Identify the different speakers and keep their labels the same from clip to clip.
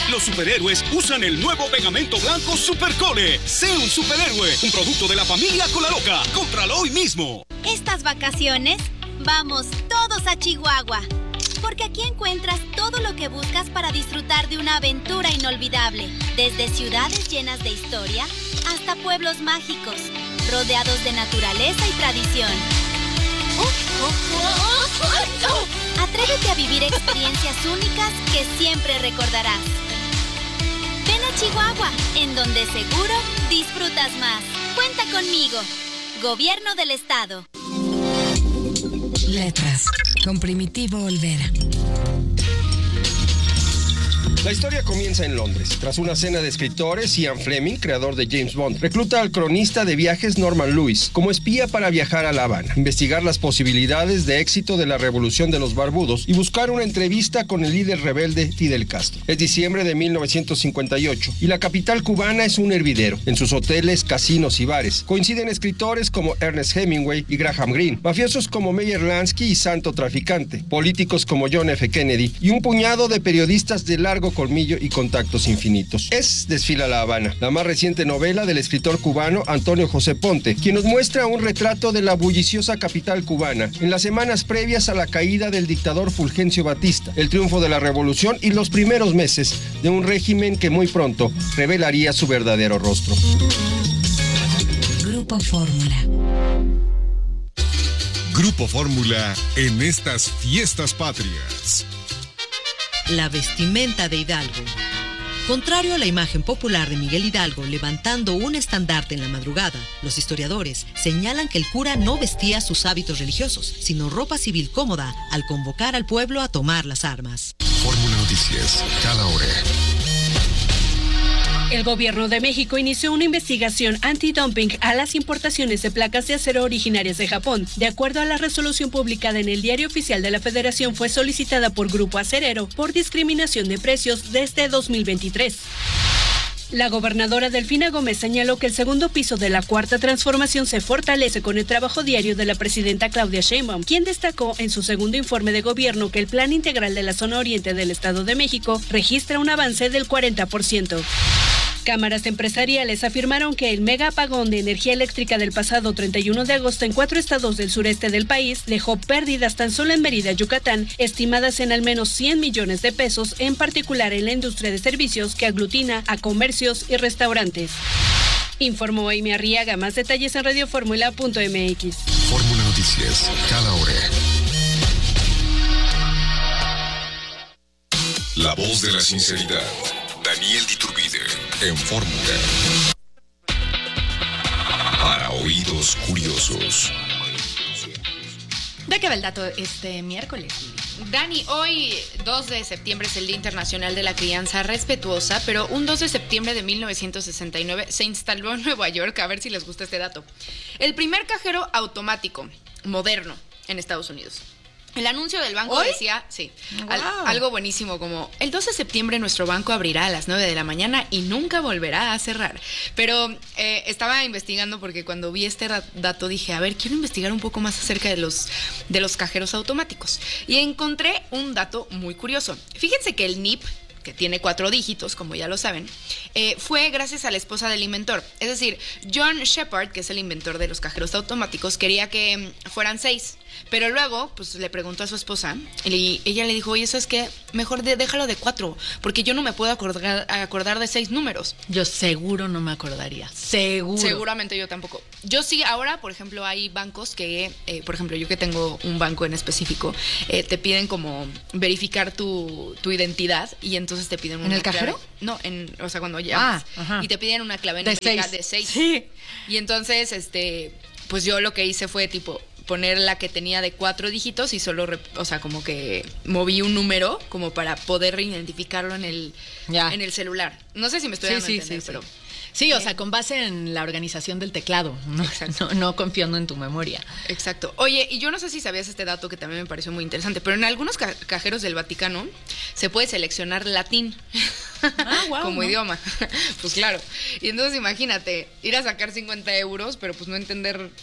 Speaker 1: Los superhéroes usan el nuevo pegamento blanco Supercole. Sé un superhéroe, un producto de la familia Colaloca. Cómpralo hoy mismo.
Speaker 2: Estas vacaciones, vamos todos a Chihuahua. Porque aquí encuentras todo lo que buscas para disfrutar de una aventura inolvidable. Desde ciudades llenas de historia hasta pueblos mágicos, rodeados de naturaleza y tradición. Atrévete a vivir experiencias únicas que siempre recordarás. Ven a Chihuahua, en donde seguro disfrutas más. Cuenta conmigo. Gobierno del Estado.
Speaker 3: Letras, con Primitivo Olvera.
Speaker 4: La historia comienza en Londres. Tras una cena de escritores, Ian Fleming, creador de James Bond, recluta al cronista de viajes Norman Lewis como espía para viajar a La Habana, investigar las posibilidades de éxito de la revolución de los barbudos y buscar una entrevista con el líder rebelde Fidel Castro. Es diciembre de 1958 y la capital cubana es un hervidero. En sus hoteles, casinos y bares coinciden escritores como Ernest Hemingway y Graham Greene, mafiosos como Meyer Lansky y Santo Traficante, políticos como John F. Kennedy y un puñado de periodistas de largo colmillo y contactos infinitos. Desfila La Habana, la más reciente novela del escritor cubano Antonio José Ponte, quien nos muestra un retrato de la bulliciosa capital cubana en las semanas previas a la caída del dictador Fulgencio Batista, el triunfo de la revolución y los primeros meses de un régimen que muy pronto revelaría su verdadero rostro.
Speaker 3: Grupo Fórmula.
Speaker 5: Grupo Fórmula en estas fiestas patrias.
Speaker 6: La vestimenta de Hidalgo. Contrario a la imagen popular de Miguel Hidalgo levantando un estandarte en la madrugada, los historiadores señalan que el cura no vestía sus hábitos religiosos, sino ropa civil cómoda al convocar al pueblo a tomar las armas.
Speaker 5: Fórmula Noticias, cada hora.
Speaker 7: El gobierno de México inició una investigación antidumping a las importaciones de placas de acero originarias de Japón. De acuerdo a la resolución publicada en el Diario Oficial de la Federación, fue solicitada por Grupo Acerero por discriminación de precios desde 2023. La gobernadora Delfina Gómez señaló que el segundo piso de la Cuarta Transformación se fortalece con el trabajo diario de la presidenta Claudia Sheinbaum, quien destacó en su segundo informe de gobierno que el Plan Integral de la Zona Oriente del Estado de México registra un avance del 40%. Cámaras empresariales afirmaron que el mega apagón de energía eléctrica del pasado 31 de agosto en 4 estados del sureste del país dejó pérdidas tan solo en Mérida, Yucatán, estimadas en al menos 100 millones de pesos, en particular en la industria de servicios que aglutina a comercios y restaurantes. Informó Amy Arriaga. Más detalles en radioformula.mx.
Speaker 5: Fórmula Noticias, cada hora. La voz de la sinceridad. Daniel Diturbide, en Fórmula. Para oídos curiosos.
Speaker 8: ¿De qué va el dato este miércoles?
Speaker 9: Dani, hoy 2 de septiembre es el Día Internacional de la Crianza Respetuosa, pero un 2 de septiembre de 1969 se instaló en Nueva York, a ver si les gusta este dato, el primer cajero automático moderno en Estados Unidos. El anuncio del banco decía, sí, algo buenísimo como, el 2 de septiembre nuestro banco abrirá a las 9 de la mañana y nunca volverá a cerrar. Pero estaba investigando porque cuando vi este dato dije, a ver, quiero investigar un poco más acerca de los cajeros automáticos. Y encontré un dato muy curioso. Fíjense que el NIP, que tiene 4 dígitos, como ya lo saben, fue gracias a la esposa del inventor. Es decir, John Shepard, que es el inventor de los cajeros automáticos, quería que fueran 6. Pero luego, pues le preguntó a su esposa y ella le dijo, oye, eso es que mejor déjalo de 4, porque yo no me puedo acordar de 6 números.
Speaker 8: Yo seguro no me acordaría.
Speaker 9: Seguramente yo tampoco. Yo sí, ahora, por ejemplo, hay bancos que, por ejemplo, yo que tengo un banco en específico, te piden como verificar tu identidad y entonces te piden una
Speaker 8: ¿En el
Speaker 9: clave.
Speaker 8: cajero?
Speaker 9: No, o sea, cuando llamas. Y te piden una clave numérica de 6.
Speaker 8: Sí.
Speaker 9: Y entonces, pues yo lo que hice fue tipo poner la que tenía de 4 dígitos y solo, o sea, como que moví un número como para poder identificarlo en el celular. No sé si me estoy dando a entender, pero...
Speaker 8: Sí, o sea, con base en la organización del teclado, no confiando en tu memoria.
Speaker 9: Exacto. Oye, y yo no sé si sabías este dato que también me pareció muy interesante, pero en algunos cajeros del Vaticano se puede seleccionar latín como idioma. Pues claro. Y entonces imagínate, ir a sacar 50 euros, pero pues no entender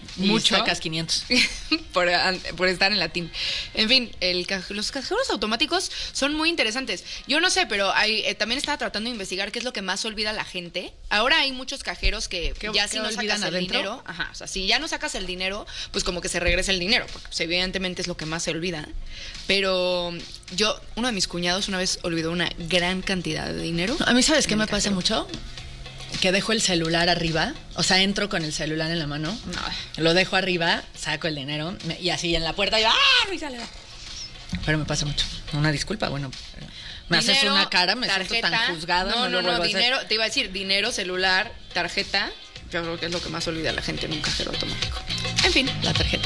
Speaker 8: Mucho.
Speaker 9: Y
Speaker 8: Sacas 500.
Speaker 9: por estar en latín. En fin, los cajeros automáticos son muy interesantes. Yo no sé, pero también estaba tratando de investigar qué es lo que más olvida la gente. Ahora hay muchos cajeros que ya si no sacas el dinero, o sea, si ya no sacas el dinero, pues como que se regresa el dinero, porque pues, evidentemente es lo que más se olvida. Pero uno de mis cuñados una vez olvidó una gran cantidad de dinero.
Speaker 8: A mí, ¿sabes qué me pasa mucho? Que dejo el celular arriba, o sea, entro con el celular en la mano, lo dejo arriba, saco el dinero y así en la puerta yo, pero me pasa mucho. Una disculpa, bueno, me haces una cara, me siento tan juzgada.
Speaker 9: No, dinero, te iba a decir, dinero, celular, tarjeta, yo creo que es lo que más olvida la gente en un cajero automático. En fin,
Speaker 8: la tarjeta.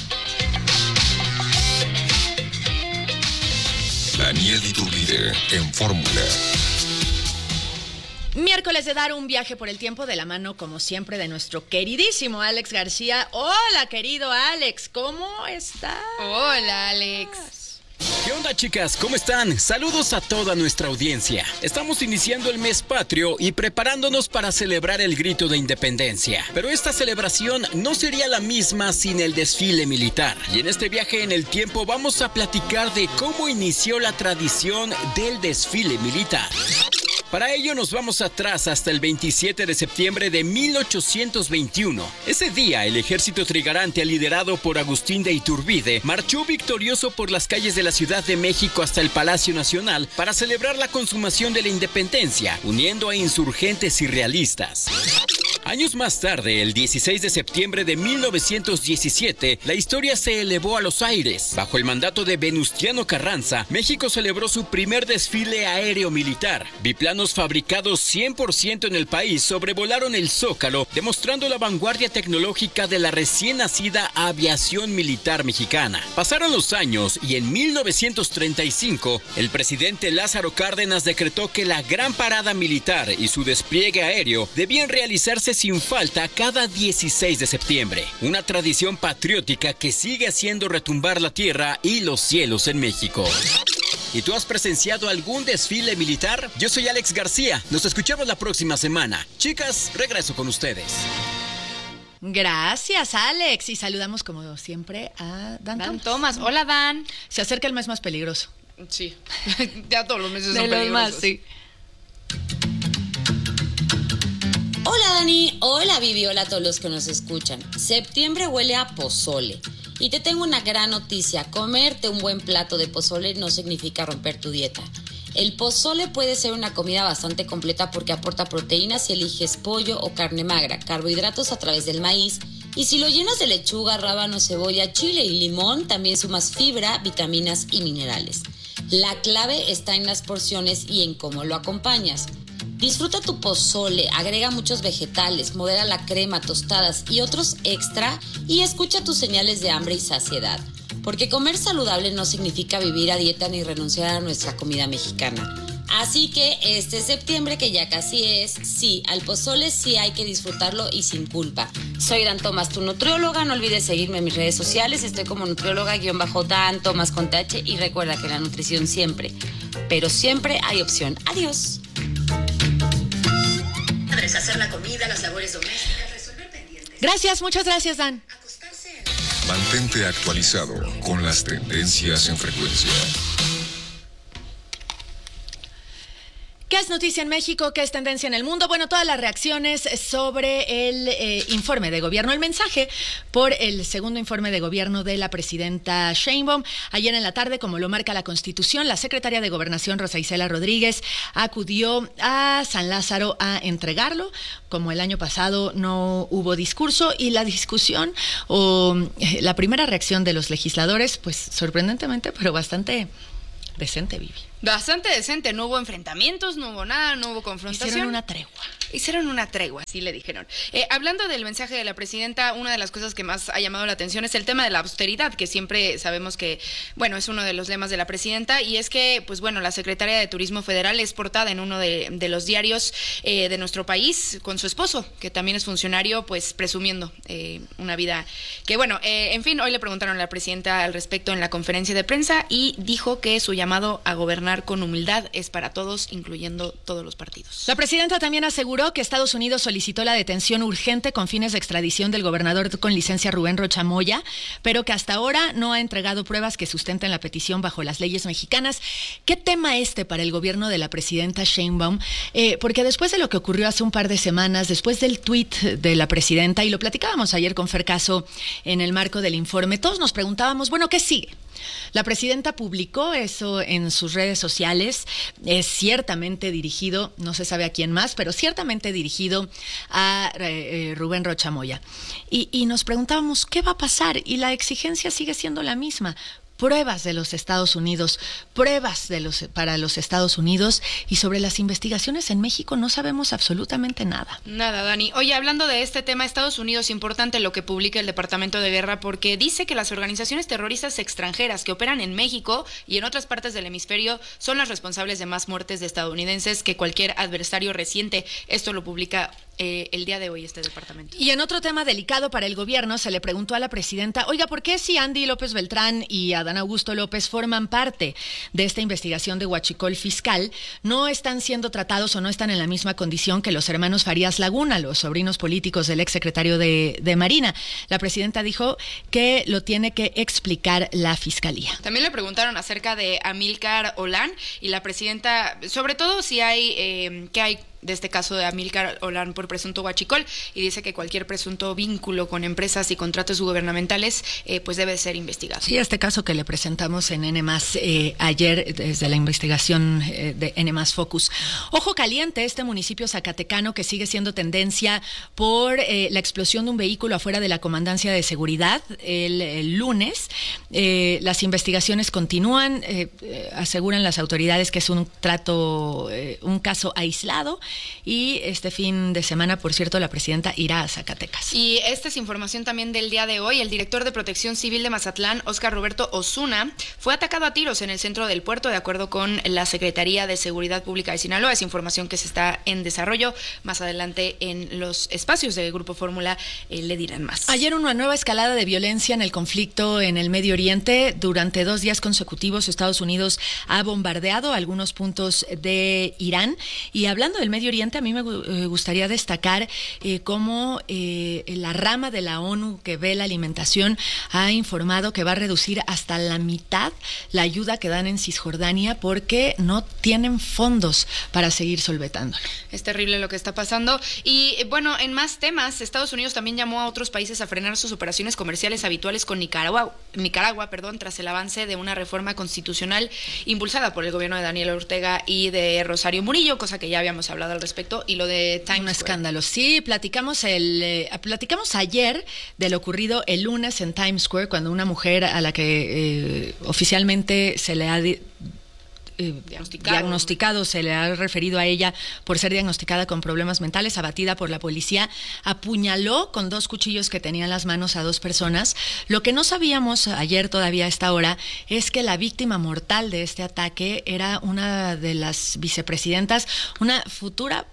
Speaker 5: Daniel Iturbide en Fórmula.
Speaker 8: Miércoles de dar un viaje por el tiempo de la mano, como siempre, de nuestro queridísimo Alex García. Hola, querido Alex, ¿cómo estás?
Speaker 9: Hola, Alex.
Speaker 1: ¿Qué onda, chicas? ¿Cómo están? Saludos a toda nuestra audiencia. Estamos iniciando el mes patrio y preparándonos para celebrar el grito de independencia. Pero esta celebración no sería la misma sin el desfile militar. Y en este viaje en el tiempo vamos a platicar de cómo inició la tradición del desfile militar. Para ello nos vamos atrás hasta el 27 de septiembre de 1821. Ese día el ejército trigarante liderado por Agustín de Iturbide marchó victorioso por las calles de la Ciudad de México hasta el Palacio Nacional para celebrar la consumación de la independencia, uniendo a insurgentes y realistas. Años más tarde, el 16 de septiembre de 1917, la historia se elevó a los aires. Bajo el mandato de Venustiano Carranza, México celebró su primer desfile aéreo militar. Biplanos fabricados 100% en el país sobrevolaron el Zócalo, demostrando la vanguardia tecnológica de la recién nacida aviación militar mexicana. Pasaron los años y en 1935, el presidente Lázaro Cárdenas decretó que la Gran Parada Militar y su despliegue aéreo debían realizarse sin falta cada 16 de septiembre. Una tradición patriótica que sigue haciendo retumbar la tierra y los cielos en México. ¿Y tú has presenciado algún desfile militar? Yo soy Alex García. Nos escuchamos la próxima semana. Chicas, regreso con ustedes.
Speaker 8: Gracias, Alex. Y saludamos como siempre a Dan
Speaker 9: Thomas. Hola, Dan.
Speaker 8: Se acerca el mes más peligroso.
Speaker 9: Sí. Ya todos los meses son
Speaker 8: peligrosos.
Speaker 9: peligrosos.
Speaker 8: Sí.
Speaker 10: Hola Dani, hola Vivi, hola a todos los que nos escuchan. Septiembre huele a pozole. Y te tengo una gran noticia, comerte un buen plato de pozole no significa romper tu dieta. El pozole puede ser una comida bastante completa porque aporta proteínas si eliges pollo o carne magra, carbohidratos a través del maíz, y si lo llenas de lechuga, rábano, cebolla, chile y limón, también sumas fibra, vitaminas y minerales. La clave está en las porciones y en cómo lo acompañas. Disfruta tu pozole, agrega muchos vegetales, modera la crema, tostadas y otros extra y escucha tus señales de hambre y saciedad. Porque comer saludable no significa vivir a dieta ni renunciar a nuestra comida mexicana. Así que este septiembre, que ya casi es, sí, al pozole sí hay que disfrutarlo y sin culpa. Soy Dan Thomas, tu nutrióloga. No olvides seguirme en mis redes sociales. Estoy como nutrióloga-Dan Thomas con TH. Y recuerda que la nutrición siempre, pero siempre hay opción. Adiós.
Speaker 11: Hacer la comida, las labores domésticas, resolver pendientes.
Speaker 8: Gracias, muchas gracias, Dan.
Speaker 5: Mantente actualizado con las tendencias en frecuencia.
Speaker 8: ¿Qué es noticia en México? ¿Qué es tendencia en el mundo? Bueno, todas las reacciones sobre el informe de gobierno, el mensaje por el segundo informe de gobierno de la presidenta Sheinbaum. Ayer en la tarde, como lo marca la Constitución, la secretaria de Gobernación, Rosa Isela Rodríguez, acudió a San Lázaro a entregarlo. Como el año pasado no hubo discurso y la discusión o la primera reacción de los legisladores, pues sorprendentemente, pero bastante decente, Vivi.
Speaker 9: Bastante decente, no hubo enfrentamientos, no hubo nada, no hubo confrontación. Hicieron una tregua, así le dijeron. Hablando del mensaje de la presidenta, una de las cosas que más ha llamado la atención es el tema de la austeridad, que siempre sabemos que, bueno, es uno de los lemas de la presidenta, y es que, pues bueno, la secretaria de Turismo Federal es portada en uno de los diarios de nuestro país con su esposo, que también es funcionario, pues presumiendo una vida que, bueno, en fin, hoy le preguntaron a la presidenta al respecto en la conferencia de prensa y dijo que su llamado a gobernar gobernar con humildad es para todos, incluyendo todos los partidos.
Speaker 8: La presidenta también aseguró que Estados Unidos solicitó la detención urgente con fines de extradición del gobernador con licencia Rubén Rocha Moya, pero que hasta ahora no ha entregado pruebas que sustenten la petición bajo las leyes mexicanas. ¿Qué tema para el gobierno de la presidenta Sheinbaum? Porque después de lo que ocurrió hace un par de semanas, después del tuit de la presidenta, y lo platicábamos ayer con Fer Caso en el marco del informe, todos nos preguntábamos, bueno, ¿qué sigue? La presidenta publicó eso en sus redes sociales, es ciertamente dirigido, no se sabe a quién más, pero ciertamente dirigido a Rubén Rocha Moya. Y nos preguntábamos, ¿qué va a pasar? Y la exigencia sigue siendo la misma. Pruebas de los Estados Unidos, para los Estados Unidos, y sobre las investigaciones en México no sabemos absolutamente nada.
Speaker 9: Nada, Dani. Oye, hablando de este tema, Estados Unidos, importante lo que publica el Departamento de Guerra, porque dice que las organizaciones terroristas extranjeras que operan en México y en otras partes del hemisferio son las responsables de más muertes de estadounidenses que cualquier adversario reciente. Esto lo publica el día de hoy este departamento.
Speaker 8: Y en otro tema delicado para el gobierno, se le preguntó a la presidenta, oiga, ¿por qué si Andy López Beltrán y Adán Augusto López forman parte de esta investigación de huachicol fiscal, no están siendo tratados o no están en la misma condición que los hermanos Farías Laguna, los sobrinos políticos del exsecretario de Marina? La presidenta dijo que lo tiene que explicar la fiscalía.
Speaker 9: También le preguntaron acerca de Amílcar Olán y la presidenta, sobre todo si hay, ¿qué hay de este caso de Amílcar Olán por presunto huachicol? Y dice que cualquier presunto vínculo con empresas y contratos gubernamentales pues debe ser investigado.
Speaker 8: Sí, este caso que le presentamos en N+, ayer desde la investigación de N+ Focus. Ojo caliente este municipio zacatecano que sigue siendo tendencia por la explosión de un vehículo afuera de la Comandancia de Seguridad el lunes. Las investigaciones continúan, aseguran las autoridades que es un caso aislado. Y este fin de semana, por cierto, la presidenta irá a Zacatecas.
Speaker 9: Y esta es información también del día de hoy. El director de Protección Civil de Mazatlán, Óscar Roberto Osuna, fue atacado a tiros en el centro del puerto, de acuerdo con la Secretaría de Seguridad Pública de Sinaloa. Es información que se está en desarrollo. Más adelante en los espacios del Grupo Fórmula le dirán más.
Speaker 8: Ayer una nueva escalada de violencia en el conflicto en el Medio Oriente. Durante 2 días consecutivos, Estados Unidos ha bombardeado algunos puntos de Irán. Y hablando del Medio Oriente, a mí me gustaría destacar cómo la rama de la ONU que ve la alimentación ha informado que va a reducir hasta la mitad la ayuda que dan en Cisjordania porque no tienen fondos para seguir solventándolo.
Speaker 9: Es terrible lo que está pasando. Y bueno, en más temas, Estados Unidos también llamó a otros países a frenar sus operaciones comerciales habituales con Nicaragua, tras el avance de una reforma constitucional impulsada por el gobierno de Daniel Ortega y de Rosario Murillo, cosa que ya habíamos hablado al respecto. Y lo de Times Square.
Speaker 8: Un escándalo. Sí, platicamos ayer de lo ocurrido el lunes en Times Square, cuando una mujer a la que oficialmente se le ha diagnosticado, se le ha referido a ella por ser diagnosticada con problemas mentales, abatida por la policía, apuñaló con 2 cuchillos que tenía en las manos a 2 personas. Lo que no sabíamos ayer todavía a esta hora es que la víctima mortal de este ataque era una de las vicepresidentas, una futura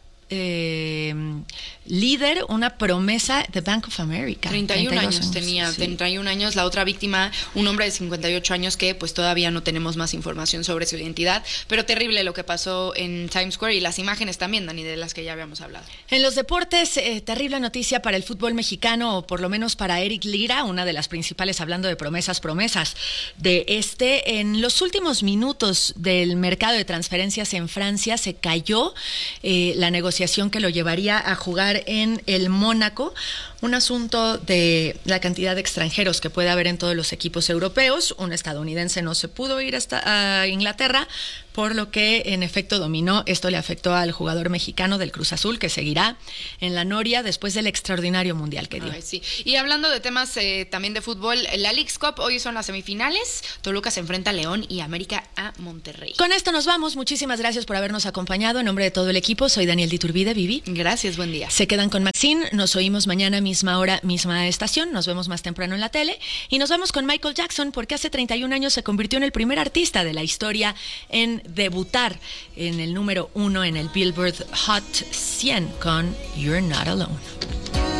Speaker 8: líder, una promesa de Bank of America.
Speaker 9: 31 años tenía, sí. 31 años. La otra víctima, un hombre de 58 años que pues todavía no tenemos más información sobre su identidad, pero terrible lo que pasó en Times Square y las imágenes también, Dani, de las que ya habíamos hablado.
Speaker 8: En los deportes, terrible noticia para el fútbol mexicano, o por lo menos para Eric Lira, una de las principales, hablando de promesas de en los últimos minutos del mercado de transferencias en Francia se cayó la negociación que lo llevaría a jugar en el Mónaco, un asunto de la cantidad de extranjeros que puede haber en todos los equipos europeos. Un estadounidense no se pudo ir hasta Inglaterra, por lo que en efecto dominó. Esto le afectó al jugador mexicano del Cruz Azul, que seguirá en la noria después del extraordinario mundial que dio.
Speaker 9: Ay, sí. Y hablando de temas también de fútbol, la Leagues Cup, hoy son las semifinales. Toluca se enfrenta a León y América a Monterrey.
Speaker 8: Con esto nos vamos. Muchísimas gracias por habernos acompañado. En nombre de todo el equipo, soy Daniel Diturbide, Vivi.
Speaker 9: Gracias, buen día.
Speaker 8: Se quedan con Maxine. Nos oímos mañana, misma hora, misma estación. Nos vemos más temprano en la tele. Y nos vamos con Michael Jackson, porque hace 31 años se convirtió en el primer artista de la historia en debutar en el número 1 en el Billboard Hot 100 con You're Not Alone.